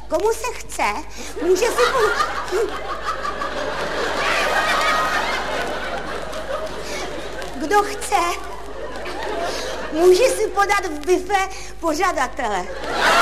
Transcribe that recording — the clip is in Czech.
Komu se chce, může si... Kdo chce, může si podat v bife pořadatele.